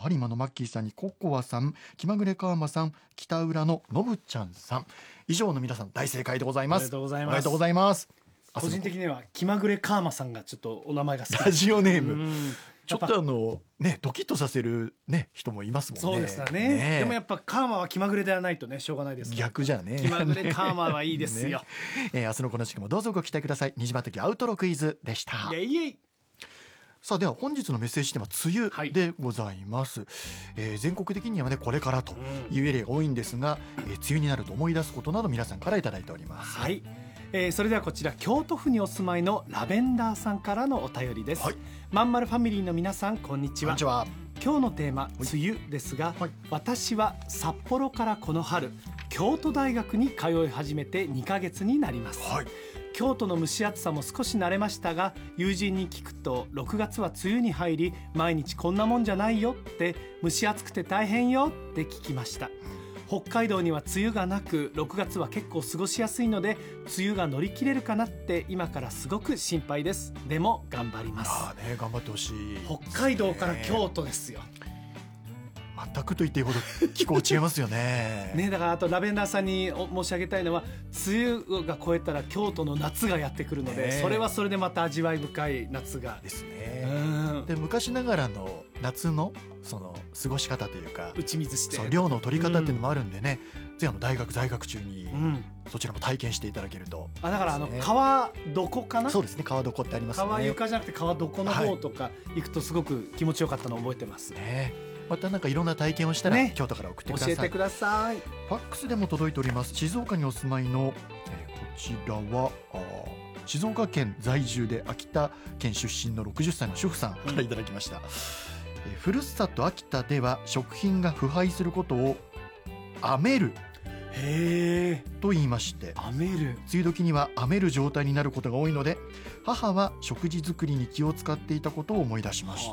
播磨のマッキーさんにココアさん、気まぐれカーマさん、北浦ののぶちゃんさん、以上の皆さん大正解でございます。 おめでとうございます。 おめでとうございます。 個人的には気まぐれカーマさんがちょっとお名前が好き。 ラジオネーム、 うんちょっとね、ドキッとさせるね人もいますもんね。 そうですよね。でもやっぱカーマは気まぐれではないとね、しょうがないですから。 逆じゃね。 気まぐれカーマはいいですよ。 明日のこの時間もどうぞご期待ください。虹またきアウトロクイズでした。 イエイイエイ。 さあでは本日のメッセージテーマ梅雨でございます。全国的にはねこれからというエリアが多いんですが、梅雨になると思い出すことなど皆さんからいただいております。 はい。それではこちら京都府にお住まいのラベンダーさんからのお便りです。 はい、 まんまるファミリーの皆さんこんにちは。 こんにちは。 今日のテーマ梅雨ですが、 はい、 私は札幌からこの春京都大学に通い始めて2ヶ月になります。 はい、 京都の蒸し暑さも少し慣れましたが、友人に聞くと6月は梅雨に入り毎日こんなもんじゃないよって蒸し暑くて大変よって聞きました。北海道には梅雨がなく6月は結構過ごしやすいので梅雨が乗り切れるかなって今からすごく心配です。でも頑張ります。 頑張ってほしい。 北海道から京都ですよ。 全くと言っていいほど気候違いますよね。 ね、だからあとラベンダーさんに申し上げたいのは梅雨が越えたら京都の夏がやってくるので、それはそれでまた味わい深い夏がですね。で昔ながらの夏のその過ごし方というか打ち水して量の取り方っていうのもあるんでね、ぜひ大学在学中にそちらも体験していただけると、 だから川床かな。 そうですね、川床ってありますね。 川床じゃなくて川床の方とか行くとすごく気持ちよかったのを覚えてますね。またなんかいろんな体験をしたら、京都から送ってください。 教えてください。 ファックスでも届いております。静岡にお住まいの、こちらは静岡県在住で秋田県出身の60歳の主婦さんからいただきました。ふるさと秋田では食品が腐敗することを雨ると言いまして、梅雨時には雨る状態になることが多いので、母は食事作りに気を使っていたことを思い出しました。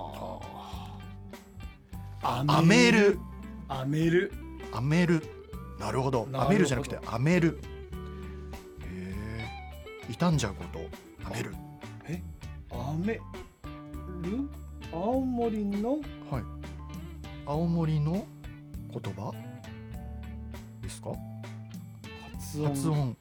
雨る、なるほど。雨るじゃなくて雨る。傷んじゃうこと、雨る。 雨る、青森の、 青森の言葉ですか。発音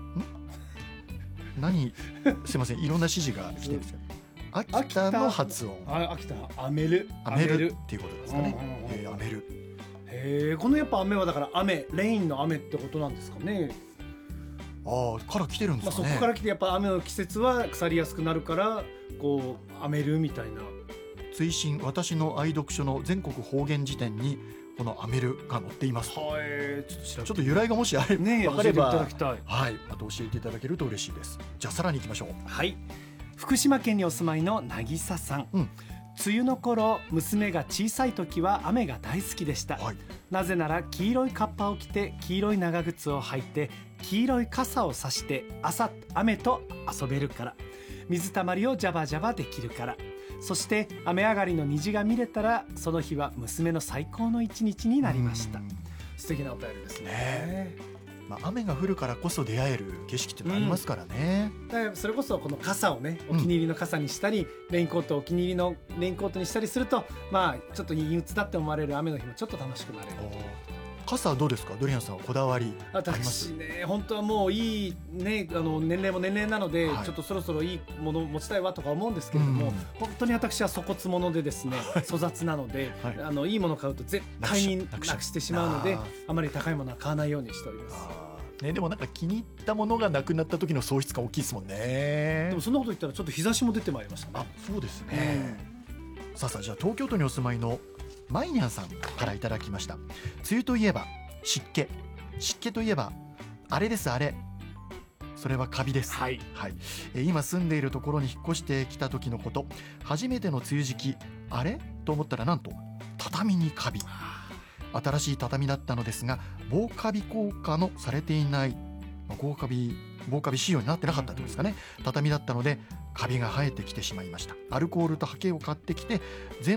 何すいません、いろんな指示が来てるんですけど、秋田の発音、 秋田雨るっていうことですかね。雨る。 このやっぱ雨はだから雨、レインの雨ってことなんですかね。 から来てるんですかね。 そこから来て、やっぱ雨の季節は腐りやすくなるからこう雨るみたいな。 追伸、私の愛読書の全国方言辞典にこの雨るが載っています。ちょっと由来がもしあれば分かれば、また教えていただけると嬉しいです。じゃあさらに行きましょう。 福島県にお住まいの渚さん、梅雨の頃娘が小さい時は雨が大好きでした。なぜなら黄色いカッパを着て黄色い長靴を履いて黄色い傘を差して朝雨と遊べるから、水たまりをジャバジャバできるから、そして雨上がりの虹が見れたらその日は娘の最高の一日になりました。素敵なお便りですね。 雨が降るからこそ出会える景色ってありますからね。 それこそこの傘をね、お気に入りの傘にしたり、レインコートをお気に入りのレインコートにしたりすると、ちょっと陰鬱だって思われる雨の日もちょっと楽しくなれる。傘はどうですか、ドリアンさんはこだわりあります？私ね、本当はもういいね、年齢も年齢なので、ちょっとそろそろいいものを持ちたいわとか思うんですけれども、本当に私は粗骨者でですね、粗雑なので、いいものを買うと絶対になくしてしまうので、あまり高いものは買わないようにしております。 でもなんか気に入ったものがなくなった時の喪失感大きいですもんね。 でもそんなこと言ったらちょっと日差しも出てまいりましたね。 そうですね。さあじゃあ東京都にお住まいのマイニャンさんからいただきました。梅雨といえば湿気、湿気といえばあれです、あれ、それはカビです。今住んでいるところに引っ越してきた時のこと、初めての梅雨時期、あれと思ったらなんと畳にカビ。新しい畳だったのですが防カビ効果のされていない、防カビ仕様になってなかったというんですかね、畳だったのでカビが生えてきてしまいました。アルコールとハケを買ってきて全